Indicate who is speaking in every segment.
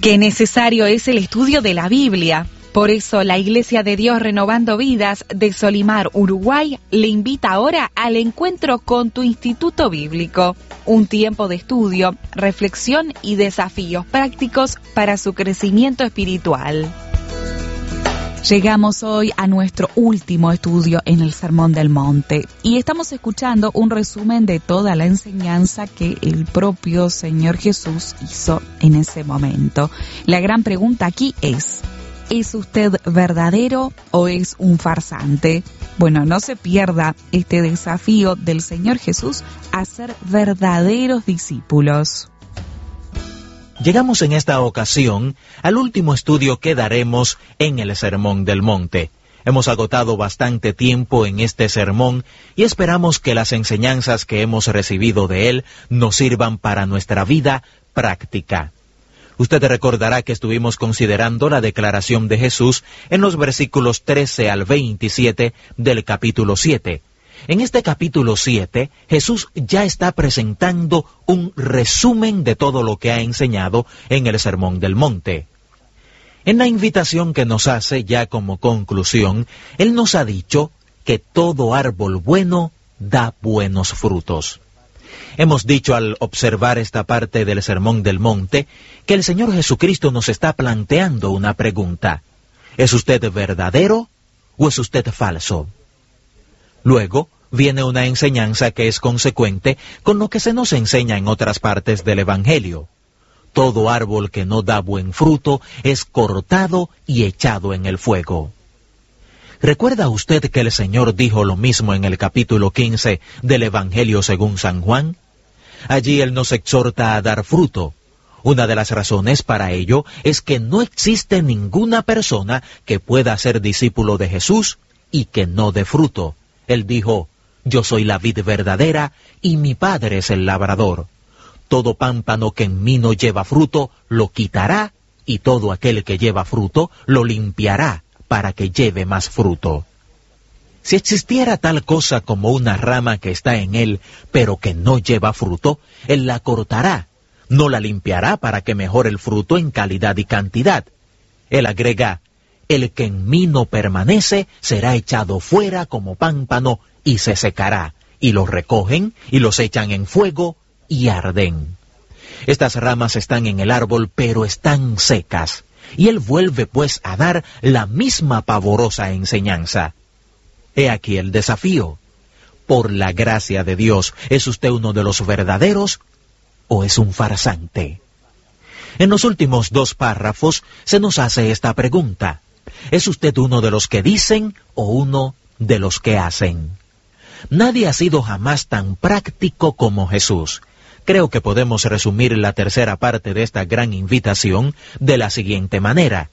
Speaker 1: Qué necesario es el estudio de la Biblia. Por eso la Iglesia de Dios Renovando Vidas de Solimar, Uruguay, le invita ahora al encuentro con tu Instituto Bíblico. Un tiempo de estudio, reflexión y desafíos prácticos para su crecimiento espiritual. Llegamos hoy a nuestro último estudio en el Sermón del Monte y estamos escuchando un resumen de toda la enseñanza que el propio Señor Jesús hizo en ese momento. La gran pregunta aquí ¿es usted verdadero o es un farsante? Bueno, no se pierda este desafío del Señor Jesús a ser verdaderos discípulos.
Speaker 2: Llegamos en esta ocasión al último estudio que daremos en el Sermón del Monte. Hemos agotado bastante tiempo en este sermón y esperamos que las enseñanzas que hemos recibido de él nos sirvan para nuestra vida práctica. Usted recordará que estuvimos considerando la declaración de Jesús en los versículos 13 al 27 del capítulo 7. En este capítulo 7, Jesús ya está presentando un resumen de todo lo que ha enseñado en el Sermón del Monte. En la invitación que nos hace ya como conclusión, Él nos ha dicho que todo árbol bueno da buenos frutos. Hemos dicho al observar esta parte del Sermón del Monte que el Señor Jesucristo nos está planteando una pregunta. ¿Es usted verdadero o es usted falso? Luego viene una enseñanza que es consecuente con lo que se nos enseña en otras partes del Evangelio. Todo árbol que no da buen fruto es cortado y echado en el fuego. ¿Recuerda usted que el Señor dijo lo mismo en el capítulo 15 del Evangelio según San Juan? Allí Él nos exhorta a dar fruto. Una de las razones para ello es que no existe ninguna persona que pueda ser discípulo de Jesús y que no dé fruto. Él dijo, yo soy la vid verdadera y mi Padre es el labrador. Todo pámpano que en mí no lleva fruto, lo quitará, y todo aquel que lleva fruto, lo limpiará, para que lleve más fruto. Si existiera tal cosa como una rama que está en él, pero que no lleva fruto, él la cortará, no la limpiará para que mejore el fruto en calidad y cantidad. Él agrega, el que en mí no permanece será echado fuera como pámpano y se secará, y los recogen y los echan en fuego y arden. Estas ramas están en el árbol, pero están secas. Y él vuelve pues a dar la misma pavorosa enseñanza. He aquí el desafío. Por la gracia de Dios, ¿es usted uno de los verdaderos o es un farsante? En los últimos 2 párrafos se nos hace esta pregunta. ¿Es usted uno de los que dicen o uno de los que hacen? Nadie ha sido jamás tan práctico como Jesús. Creo que podemos resumir la tercera parte de esta gran invitación de la siguiente manera.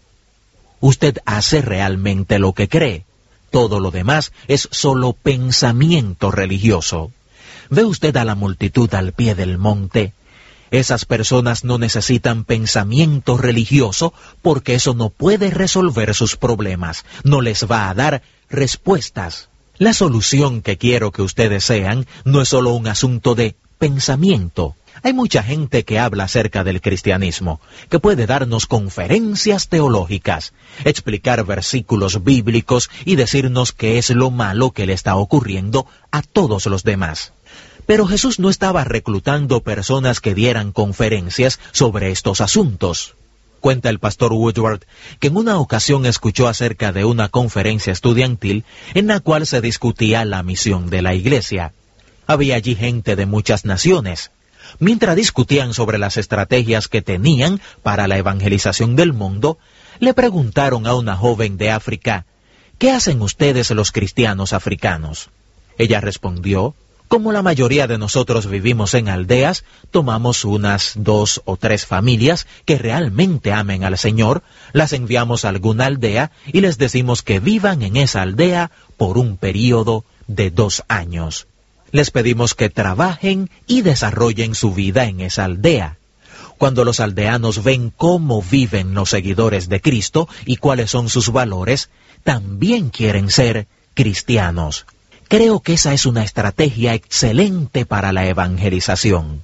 Speaker 2: Usted hace realmente lo que cree. Todo lo demás es solo pensamiento religioso. ¿Ve usted a la multitud al pie del monte? Esas personas no necesitan pensamiento religioso porque eso no puede resolver sus problemas, no les va a dar respuestas. La solución que quiero que ustedes sean no es solo un asunto de pensamiento. Hay mucha gente que habla acerca del cristianismo, que puede darnos conferencias teológicas, explicar versículos bíblicos y decirnos qué es lo malo que le está ocurriendo a todos los demás. Pero Jesús no estaba reclutando personas que dieran conferencias sobre estos asuntos. Cuenta el pastor Woodward que en una ocasión escuchó acerca de una conferencia estudiantil en la cual se discutía la misión de la iglesia. Había allí gente de muchas naciones. Mientras discutían sobre las estrategias que tenían para la evangelización del mundo, le preguntaron a una joven de África, ¿qué hacen ustedes los cristianos africanos? Ella respondió, como la mayoría de nosotros vivimos en aldeas, tomamos unas 2 o 3 familias que realmente amen al Señor, las enviamos a alguna aldea y les decimos que vivan en esa aldea por un período de 2 años. Les pedimos que trabajen y desarrollen su vida en esa aldea. Cuando los aldeanos ven cómo viven los seguidores de Cristo y cuáles son sus valores, también quieren ser cristianos. Creo que esa es una estrategia excelente para la evangelización.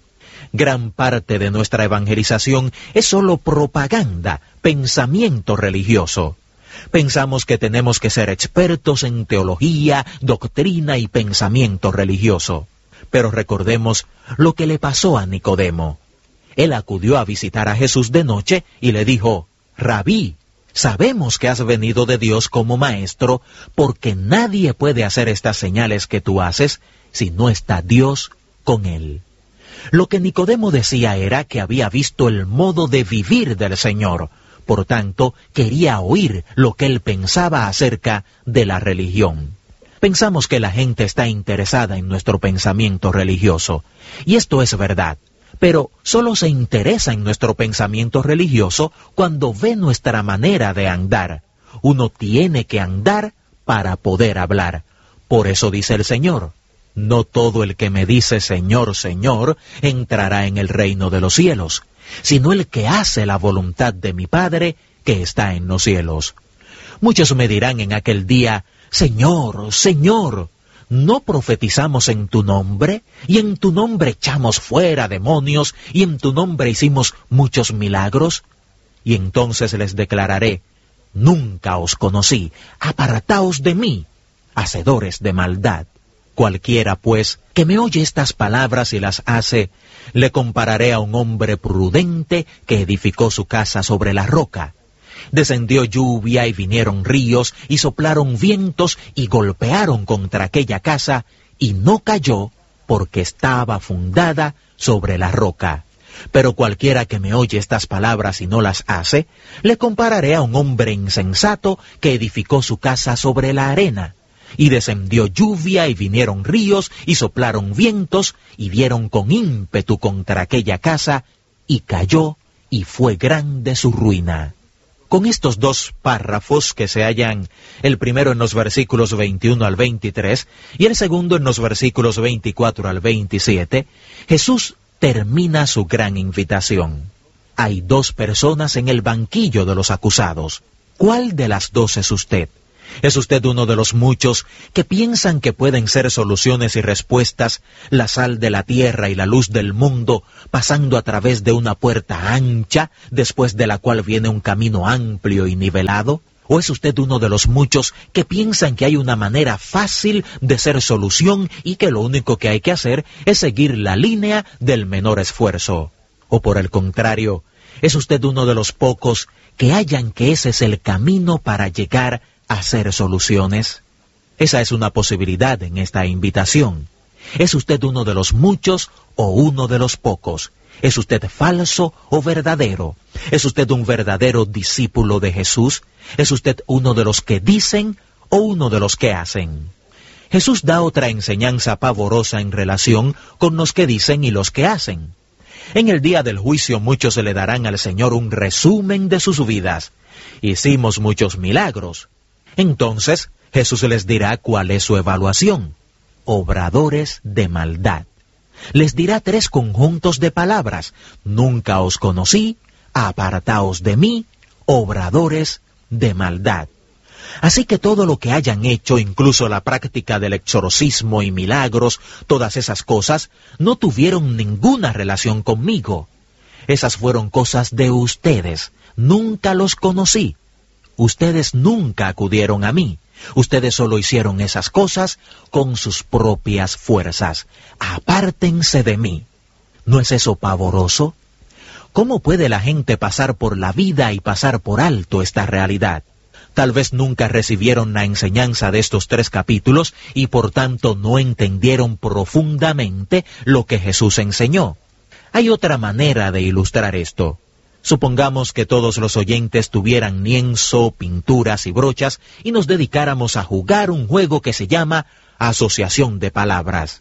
Speaker 2: Gran parte de nuestra evangelización es solo propaganda, pensamiento religioso. Pensamos que tenemos que ser expertos en teología, doctrina y pensamiento religioso. Pero recordemos lo que le pasó a Nicodemo. Él acudió a visitar a Jesús de noche y le dijo: Rabí, sabemos que has venido de Dios como maestro, porque nadie puede hacer estas señales que tú haces si no está Dios con él. Lo que Nicodemo decía era que había visto el modo de vivir del Señor. Por tanto, quería oír lo que él pensaba acerca de la religión. Pensamos que la gente está interesada en nuestro pensamiento religioso, y esto es verdad, pero solo se interesa en nuestro pensamiento religioso cuando ve nuestra manera de andar. Uno tiene que andar para poder hablar. Por eso dice el Señor: no todo el que me dice Señor, Señor, entrará en el reino de los cielos, sino el que hace la voluntad de mi Padre que está en los cielos. Muchos me dirán en aquel día: Señor, Señor, ¿no profetizamos en tu nombre? Y en tu nombre echamos fuera demonios, y en tu nombre hicimos muchos milagros. Y entonces les declararé: nunca os conocí, apartaos de mí, hacedores de maldad. Cualquiera, pues, que me oye estas palabras y las hace, le compararé a un hombre prudente que edificó su casa sobre la roca. Descendió lluvia y vinieron ríos y soplaron vientos y golpearon contra aquella casa, y no cayó porque estaba fundada sobre la roca. Pero cualquiera que me oye estas palabras y no las hace, le compararé a un hombre insensato que edificó su casa sobre la arena. Y descendió lluvia y vinieron ríos y soplaron vientos y dieron con ímpetu contra aquella casa, y cayó, y fue grande su ruina. Con estos dos párrafos que se hallan, el primero en los versículos 21 al 23 y el segundo en los versículos 24 al 27, Jesús termina su gran invitación. Hay dos personas en el banquillo de los acusados. ¿Cuál de las dos es usted? ¿Es usted uno de los muchos que piensan que pueden ser soluciones y respuestas, la sal de la tierra y la luz del mundo, pasando a través de una puerta ancha, después de la cual viene un camino amplio y nivelado? ¿O es usted uno de los muchos que piensan que hay una manera fácil de ser solución y que lo único que hay que hacer es seguir la línea del menor esfuerzo? ¿O por el contrario, es usted uno de los pocos que hallan que ese es el camino para llegar a hacer soluciones? Esa es una posibilidad en esta invitación. ¿Es usted uno de los muchos o uno de los pocos? ¿Es usted falso o verdadero? ¿Es usted un verdadero discípulo de Jesús? ¿Es usted uno de los que dicen o uno de los que hacen? Jesús da otra enseñanza pavorosa en relación con los que dicen y los que hacen. En el día del juicio muchos le darán al Señor un resumen de sus vidas. Hicimos muchos milagros. Entonces Jesús les dirá cuál es su evaluación: obradores de maldad. Les dirá tres conjuntos de palabras: nunca os conocí, apartaos de mí, obradores de maldad. Así que todo lo que hayan hecho, incluso la práctica del exorcismo y milagros, todas esas cosas, no tuvieron ninguna relación conmigo. Esas fueron cosas de ustedes. Nunca los conocí. Ustedes nunca acudieron a mí. Ustedes solo hicieron esas cosas con sus propias fuerzas. Apártense de mí. ¿No es eso pavoroso? ¿Cómo puede la gente pasar por la vida y pasar por alto esta realidad? Tal vez nunca recibieron la enseñanza de estos 3 capítulos y por tanto no entendieron profundamente lo que Jesús enseñó. Hay otra manera de ilustrar esto. Supongamos que todos los oyentes tuvieran lienzo, pinturas y brochas y nos dedicáramos a jugar un juego que se llama asociación de palabras.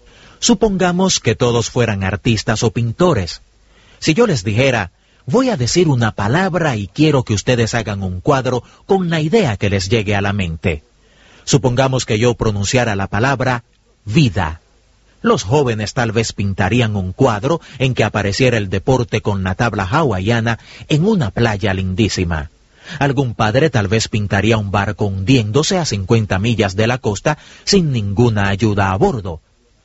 Speaker 2: Supongamos que todos fueran artistas o pintores. Si yo les dijera: voy a decir una palabra y quiero que ustedes hagan un cuadro con la idea que les llegue a la mente. Supongamos que yo pronunciara la palabra vida. Los jóvenes tal vez pintarían un cuadro en que apareciera el deporte con la tabla hawaiana en una playa lindísima. Algún padre tal vez pintaría un barco hundiéndose a 50 millas de la costa sin ninguna ayuda a bordo.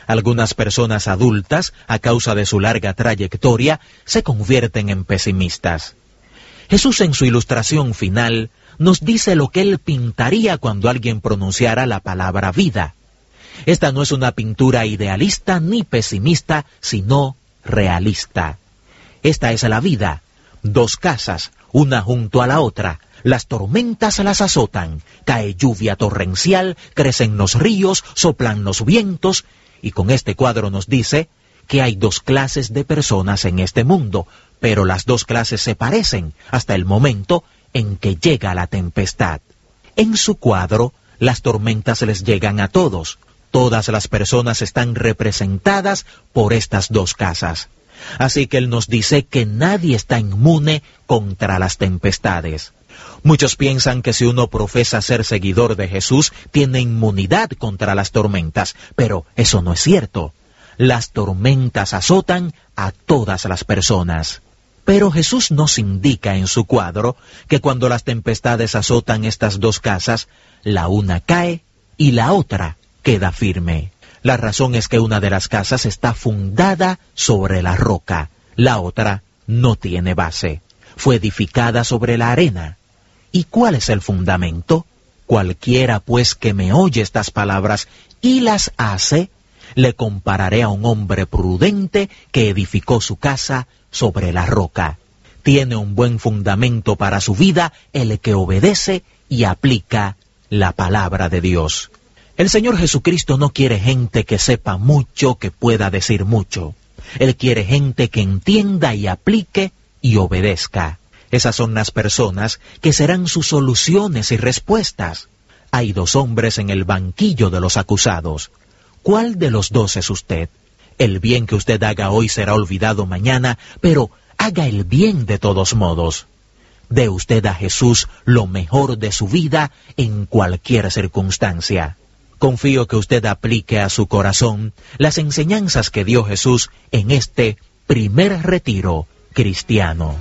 Speaker 2: Algunas personas adultas, a causa de su larga trayectoria, se convierten en pesimistas. Jesús, en su ilustración final, nos dice lo que él pintaría cuando alguien pronunciara la palabra vida. Esta no es una pintura idealista ni pesimista, sino realista. Esta es la vida. Dos casas, una junto a la otra. Las tormentas las azotan, cae lluvia torrencial, crecen los ríos, soplan los vientos, y con este cuadro nos dice que hay dos clases de personas en este mundo, pero las dos clases se parecen hasta el momento en que llega la tempestad. En su cuadro, las tormentas les llegan a todos. Todas las personas están representadas por estas dos casas. Así que él nos dice que nadie está inmune contra las tempestades. Muchos piensan que si uno profesa ser seguidor de Jesús, tiene inmunidad contra las tormentas, pero eso no es cierto. Las tormentas azotan a todas las personas. Pero Jesús nos indica en su cuadro que cuando las tempestades azotan estas dos casas, la una cae y la otra queda firme. La razón es que una de las casas está fundada sobre la roca, la otra no tiene base. Fue edificada sobre la arena. ¿Y cuál es el fundamento? Cualquiera pues que me oye estas palabras y las hace, le compararé a un hombre prudente que edificó su casa sobre la roca. Tiene un buen fundamento para su vida el que obedece y aplica la palabra de Dios. El Señor Jesucristo no quiere gente que sepa mucho, que pueda decir mucho. Él quiere gente que entienda y aplique y obedezca. Esas son las personas que serán sus soluciones y respuestas. Hay dos hombres en el banquillo de los acusados. ¿Cuál de los dos es usted? El bien que usted haga hoy será olvidado mañana, pero haga el bien de todos modos. Dé usted a Jesús lo mejor de su vida en cualquier circunstancia. Confío que usted aplique a su corazón las enseñanzas que dio Jesús en este primer retiro cristiano.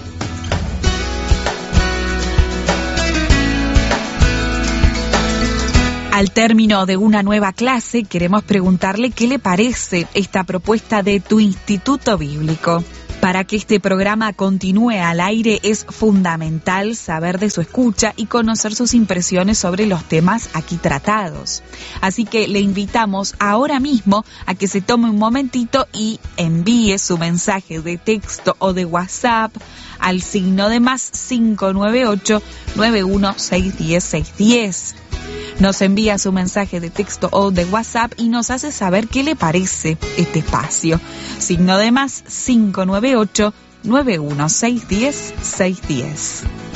Speaker 1: Al término de una nueva clase, queremos preguntarle qué le parece esta propuesta de tu Instituto Bíblico. Para que este programa continúe al aire es fundamental saber de su escucha y conocer sus impresiones sobre los temas aquí tratados. Así que le invitamos ahora mismo a que se tome un momentito y envíe su mensaje de texto o de WhatsApp al signo de más 598-91610610. Nos envía su mensaje de texto o de WhatsApp y nos hace saber qué le parece este espacio. Signo de más 598-91610610.